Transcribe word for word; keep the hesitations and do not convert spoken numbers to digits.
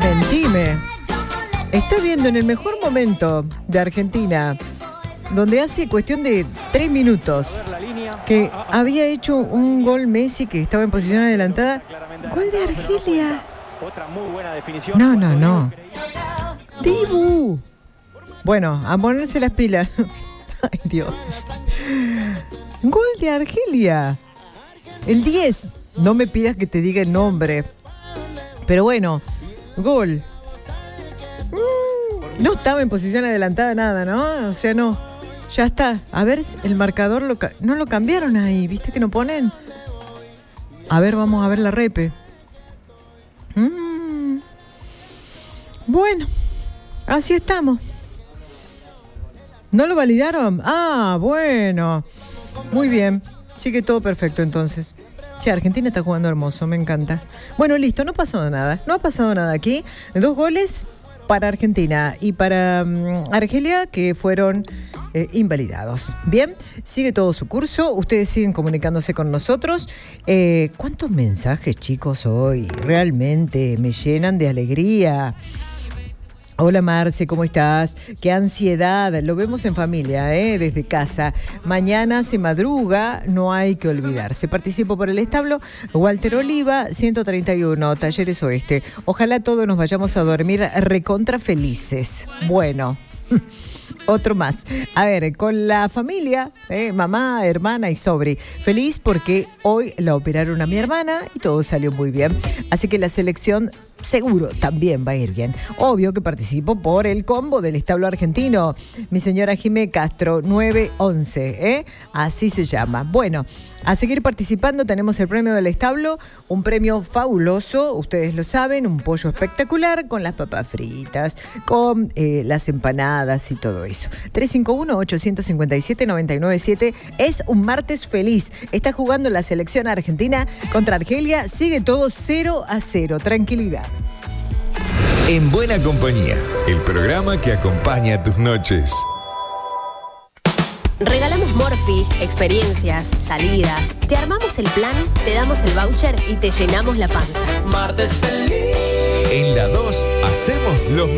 Mentime. Estoy viendo en el mejor momento de Argentina, donde hace cuestión de tres minutos, que había hecho un gol Messi que estaba en posición adelantada. Gol de Argelia. No, no, no. Dibu. Bueno, a ponerse las pilas. Ay, Dios. Gol de Argelia. El diez. No me pidas que te diga el nombre. Pero bueno, gol. Mm, no estaba en posición adelantada nada, ¿no? O sea, no. Ya está. A ver, el marcador lo ca- no lo cambiaron ahí. ¿Viste que no ponen? A ver, vamos a ver la repe. Mm. Bueno, así estamos. ¿No lo validaron? Ah, bueno. Muy bien. Sigue todo perfecto entonces. Che, Argentina está jugando hermoso, me encanta. Bueno, listo, no pasó nada. No ha pasado nada aquí. Dos goles para Argentina y para um, Argelia que fueron eh, invalidados. Bien, sigue todo su curso. Ustedes siguen comunicándose con nosotros. Eh, ¿Cuántos mensajes, chicos, hoy? Realmente me llenan de alegría. Hola Marce, ¿cómo estás? Qué ansiedad, lo vemos en familia, ¿eh? Desde casa. Mañana se madruga, no hay que olvidarse. Participo por el establo Walter Oliva, ciento treinta y uno, Talleres Oeste. Ojalá todos nos vayamos a dormir recontra felices. Bueno, otro más. A ver, con la familia, ¿eh? Mamá, hermana y sobri. Feliz porque hoy la operaron a mi hermana y todo salió muy bien. Así que la selección seguro también va a ir bien. Obvio que participo por el combo del establo argentino. Mi señora Jimé Castro, nueve once, ¿eh? Así se llama. Bueno, a seguir participando tenemos el premio del establo, un premio fabuloso, ustedes lo saben, un pollo espectacular con las papas fritas, con eh, las empanadas y todo eso. tres cinco uno, ocho cinco siete, nueve nueve siete. Es un martes feliz. Está jugando la selección argentina contra Argelia. Sigue todo cero a cero. Tranquilidad. En buena compañía, el programa que acompaña tus noches. Regalamos Morphy, experiencias, salidas. Te armamos el plan, te damos el voucher y te llenamos la panza. Martes feliz. En la dos hacemos los